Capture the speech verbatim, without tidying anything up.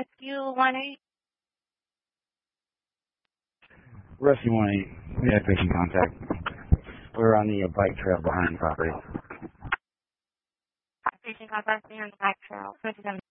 Rescue one eight. Rescue one eight. We had patient contact. We're on the uh, bike trail behind the property. Patient contact behind the bike trail.